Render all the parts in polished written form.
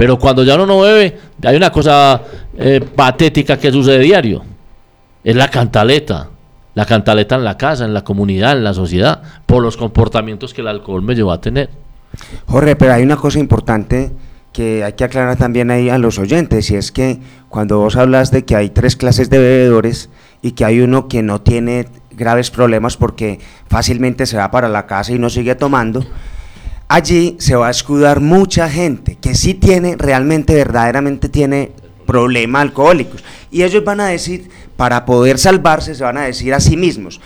Pero cuando ya uno no bebe, hay una cosa patética que sucede diario, es la cantaleta en la casa, en la comunidad, en la sociedad, por los comportamientos que el alcohol me llevó a tener. Jorge, pero hay una cosa importante que hay que aclarar también ahí a los oyentes, y es que cuando vos hablas de que hay 3 clases de bebedores y que hay uno que no tiene graves problemas porque fácilmente se va para la casa y no sigue tomando, allí se va a escudar mucha gente que sí tiene, realmente, verdaderamente tiene problemas alcohólicos, y ellos van a decir, para poder salvarse, se van a decir a sí mismos,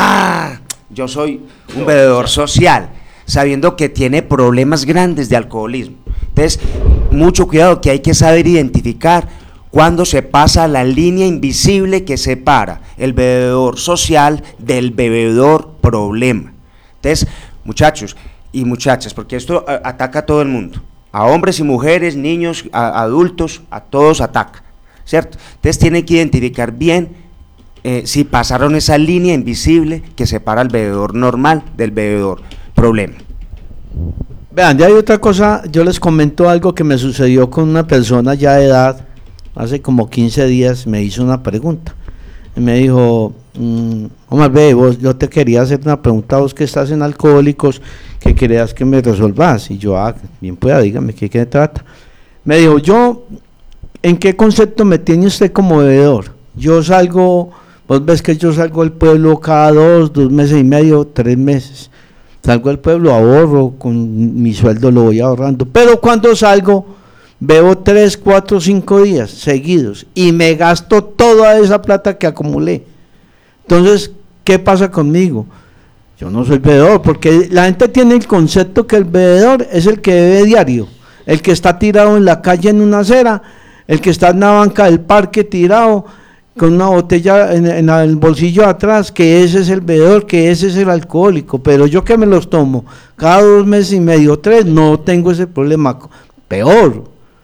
yo soy un bebedor social, sabiendo que tiene problemas grandes de alcoholismo. Entonces, mucho cuidado, que hay que saber identificar cuando se pasa la línea invisible que separa el bebedor social del bebedor problema. Entonces, muchachos y muchachas, porque esto ataca a todo el mundo, a hombres y mujeres, niños, a adultos, a todos ataca, ¿cierto? Entonces tienen que identificar bien si pasaron esa línea invisible que separa al bebedor normal del bebedor problema. Vean, ya hay otra cosa, yo les comento algo que me sucedió con una persona ya de edad, hace como 15 días me hizo una pregunta, y me dijo, Omar, yo te quería hacer una pregunta, vos que estás en Alcohólicos, que querías que me resolvas, y yo, bien pueda, dígame, ¿qué trata? Me dijo, ¿en qué concepto me tiene usted como bebedor? Yo salgo, vos ves que yo salgo del pueblo cada 2 meses y medio, 3 meses, salgo del pueblo, ahorro, con mi sueldo lo voy ahorrando, pero cuando salgo, bebo 3, 4, 5 días seguidos, y me gasto toda esa plata que acumulé. Entonces, ¿qué pasa conmigo? Yo no soy bebedor, porque la gente tiene el concepto que el bebedor es el que bebe diario, el que está tirado en la calle en una acera, el que está en la banca del parque tirado, con una botella en el bolsillo de atrás, que ese es el bebedor, que ese es el alcohólico. Pero yo que me los tomo cada 2 meses y medio, 3, no tengo ese problema. Peor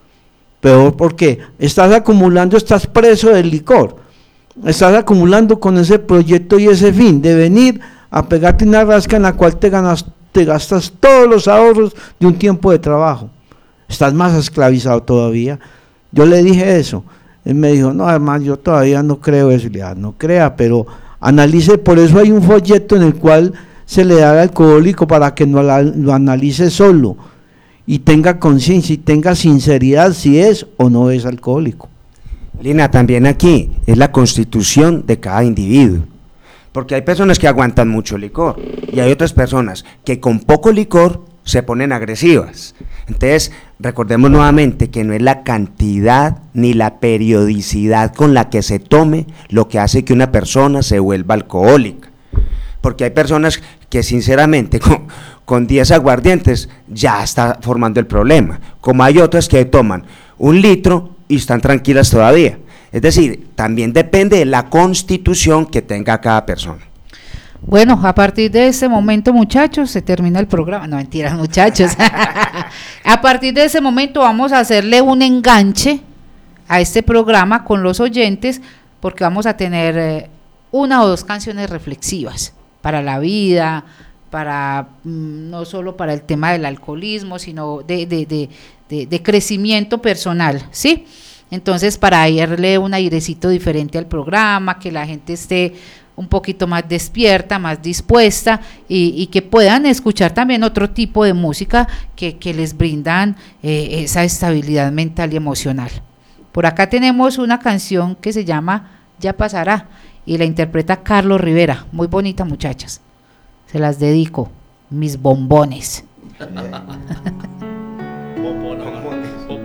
porque estás acumulando, estás preso del licor, estás acumulando con ese proyecto y ese fin de venir a pegarte una rasca en la cual te gastas todos los ahorros de un tiempo de trabajo, estás más esclavizado todavía. Yo le dije eso, él me dijo, no, hermano, yo todavía no creo eso. Le dije, no crea, pero analice. Por eso hay un folleto en el cual se le da al alcohólico para que lo analice solo y tenga conciencia y tenga sinceridad si es o no es alcohólico. Lina, también aquí es la constitución de cada individuo, porque hay personas que aguantan mucho licor y hay otras personas que con poco licor se ponen agresivas. Entonces, recordemos nuevamente que no es la cantidad ni la periodicidad con la que se tome lo que hace que una persona se vuelva alcohólica, porque hay personas que sinceramente con 10 aguardientes ya está formando el problema, como hay otras que toman 1 litro y están tranquilas todavía. Es decir, también depende de la constitución que tenga cada persona. Bueno, a partir de ese momento, muchachos, se termina el programa. No, mentiras, muchachos. A partir de ese momento vamos a hacerle un enganche a este programa con los oyentes, porque vamos a tener 1 o 2 canciones reflexivas para la vida, para no solo para el tema del alcoholismo, sino de crecimiento personal, ¿sí? Entonces, para darle un airecito diferente al programa, que la gente esté un poquito más despierta, más dispuesta, y que puedan escuchar también otro tipo de música que les brindan esa estabilidad mental y emocional. Por acá tenemos una canción que se llama Ya Pasará, y la interpreta Carlos Rivera. Muy bonita, muchachas, se las dedico, mis bombones. Bombones.